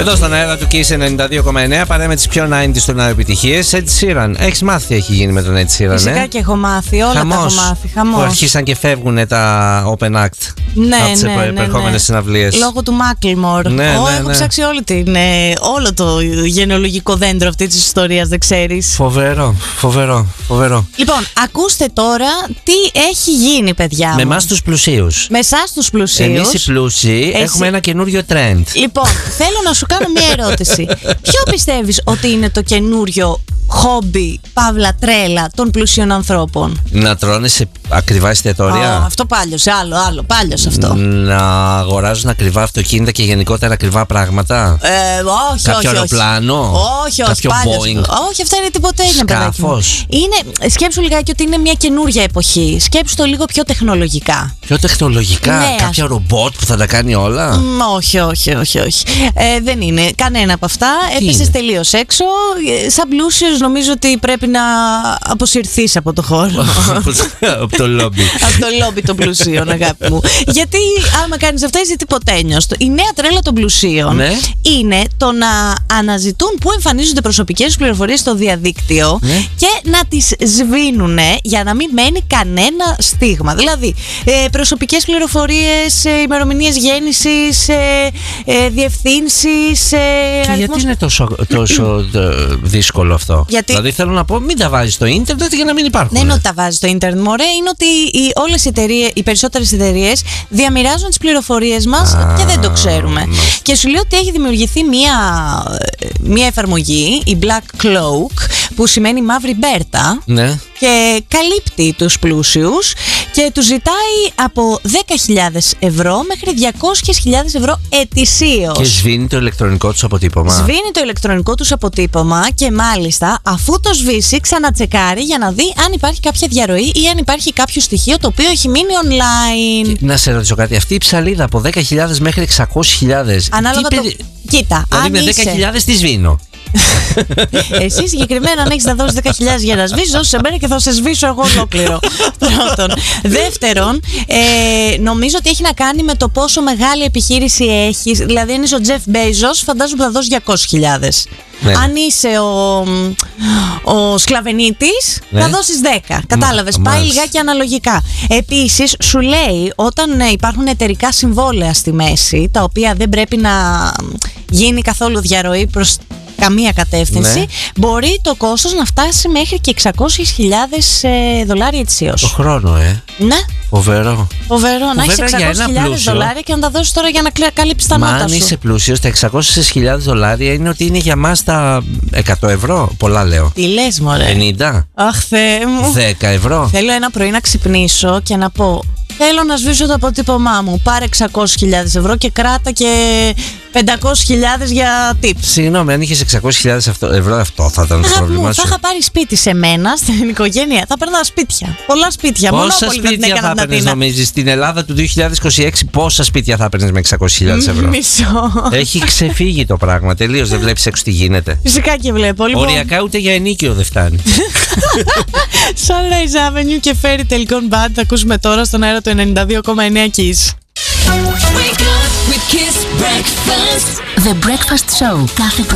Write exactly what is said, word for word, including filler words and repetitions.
Εδώ στον αέρα του Kiss ενενήντα δύο κόμμα εννέα παρέα με τις πιο ενενήντα των επιτυχίες. Ed Sheeran. Έχεις μάθει τι έχει γίνει με τον Ed Sheeran? Φυσικά ε? και έχω μάθει, όλα Χαμός, τα έχω μάθει. Χαμός. Που αρχίσαν και φεύγουν τα open act. Ναι, από τις ναι, ναι, επερχόμενες ναι. συναυλίες. Λόγω του Macklemore. Ναι, Ω, ναι, έχω ναι. ψάξει όλη την, ε, όλο το γενεολογικό δέντρο αυτή της ιστορίας, δεν ξέρεις. Φοβερό, φοβερό, φοβερό. Λοιπόν, ακούστε τώρα τι έχει γίνει, παιδιά μου. Με εμάς τους πλουσίους. Με εσάς τους πλουσίους. Εμείς οι πλούσιοι Εσύ- έχουμε ένα καινούριο trend. Λοιπόν, θέλω να σου κάνω μια ερώτηση. Ποιο πιστεύεις ότι είναι το καινούριο χόμπι, παύλα τρέλα των πλουσίων ανθρώπων? Να τρώνε σε ακριβά εστιατόρια. Ω, αυτό πάλιος, άλλο, άλλο, πάλιος αυτό. Να αγοράζουν ακριβά αυτοκίνητα και γενικότερα ακριβά πράγματα. Ε, όχι, Κάποιο όχι, όχι. αεροπλάνο. Όχι, όχι, Κάποιο πάλιος. Boeing. Όχι, αυτά είναι τίποτα, παιδάκι μου. Σκάφος. Είναι, σκέψου λιγάκι ότι είναι μια καινούρια εποχή. Σκέψου το λίγο πιο τεχνολογικά. Πιο τεχνολογικά. Ναι, Κάποια ας- ρομπότ που θα τα κάνει όλα. Μ, όχι, όχι, όχι, όχι. Ε, δεν είναι κανένα από αυτά. Τι Έπεσες είναι? τελείως έξω. Ε, Σαν πλούσιος νομίζω ότι πρέπει να αποσυρθείς από το χώρο. Από το λόμπι. Από το λόμπι των πλουσίων, αγάπη μου. Γιατί άμα κάνεις αυτά είσαι τυποτένιος. Η νέα τρέλα των πλουσίων Ναι. είναι το να αναζητούν πού εμφανίζονται προσωπικές πληροφορίες στο διαδίκτυο Ναι. και να τις σβήνουν για να μην μένει κανένα στίγμα. Δηλαδή, ε, προσωπικές πληροφορίες, ε, ημερομηνίες γέννησης, ε, ε, διευθύνσεις. Ε, Και αριθμός- γιατί είναι τόσο, τόσο ε, δύσκολο αυτό? Γιατί- Δηλαδή θέλω να πω, μην τα βάζεις στο ίντερνετ για να μην υπάρχουν. Δεν είναι ότι τα βάζει στο ίντερνετ, μωρέ. Είναι ότι οι, όλες οι, εταιρείες, οι περισσότερες εταιρείες διαμοιράζουν τις πληροφορίες μας Α, και δεν το ξέρουμε. μάλιστα. Και σου λέω ότι έχει δημιουργηθεί μία, μία εφαρμογή, η Black Cloak, που σημαίνει μαύρη μπέρτα. Ναι. Και καλύπτει τους πλούσιους και τους ζητάει από δέκα χιλιάδες ευρώ μέχρι διακόσιες χιλιάδες ευρώ ετησίως. Και σβήνει το ηλεκτρονικό τους αποτύπωμα. Σβήνει το ηλεκτρονικό τους αποτύπωμα και μάλιστα αφού το σβήσει ξανατσεκάρει για να δει αν υπάρχει κάποια διαρροή ή αν υπάρχει κάποιο στοιχείο το οποίο έχει μείνει online. Να σε ρωτήσω κάτι, αυτή η ψαλίδα από δέκα χιλιάδες μέχρι εξακόσιες χιλιάδες. Ανάλογα τι το... περι- Κοίτα, Δηλαδή αν με είσαι... δέκα χιλιάδες τι σβήνω. Εσύ συγκεκριμένα αν έχεις να δώσεις δέκα χιλιάδες για να σβήσεις, δώσε σε μένα και θα σε σβήσω εγώ ολόκληρο. Πρώτον. Δεύτερον, ε, νομίζω ότι έχει να κάνει με το πόσο μεγάλη επιχείρηση έχεις. Δηλαδή, αν είσαι ο Jeff Bezos, φαντάζομαι θα δώσει διακόσιες χιλιάδες. Ναι. Αν είσαι ο, ο σκλαβενίτης, Ναι. θα δώσεις δέκα. Κατάλαβες, Μα- πάει μάλιστα. λιγάκι αναλογικά. Επίσης, σου λέει όταν ε, υπάρχουν εταιρικά συμβόλαια στη μέση, τα οποία δεν πρέπει να γίνει καθόλου διαρροή προς καμία κατεύθυνση, Ναι. μπορεί το κόστος να φτάσει μέχρι και εξακόσιες χιλιάδες ε, δολάρια Το ετησίως. χρόνο, ε. Ναι, Φοβερό. φοβερό. Να έχεις Βέβαια, για ένα εξακόσιες χιλιάδες πλούσιο- δολάρια και να τα δώσεις τώρα για να κλε- καλύψεις τα Μα νότα αν σου. είσαι πλούσιος, τα εξακόσιες χιλιάδες δολάρια είναι ότι είναι για μας τα εκατό ευρώ. Πολλά λέω. Τι λες, μωρέ. ενενήντα, Αχ, Θεέ μου. δέκα ευρώ. Θέλω ένα πρωί να ξυπνήσω και να πω: θέλω να σβήσω το αποτύπωμά μου. Πάρε εξακόσιες χιλιάδες ευρώ και κράτα και πεντακόσιες χιλιάδες για tips. Συγγνώμη, αν είχες εξακόσιες χιλιάδες ευρώ, αυτό θα ήταν το Αγάπη πρόβλημά μου, θα σου. είχα πάρει σπίτι σε μένα, στην οικογένεια. Θα παίρνα σπίτια. Πολλά σπίτια. Πόσα Μονόπολη θα την σπίτια θα έκανα την έπαιρνες, Αθήνα. νομίζεις, στην Ελλάδα του δύο χιλιάδες είκοσι έξι, πόσα σπίτια θα έπαιρνες με εξακόσιες χιλιάδες ευρώ? Μισό. Έχει ξεφύγει το πράγμα. Τελείως δεν βλέπεις έξω τι γίνεται. Φυσικά και βλέπω. Λοιπόν, Οριακά ούτε για ενίκιο δεν φτάνει. Sunrise Avenue και Fairy Tale Gone Bad θα ακούσουμε τώρα στον αέρα του ενενήντα δύο κόμμα εννέα Kiss. Wake up with Kiss Breakfast. The Breakfast Show κάθε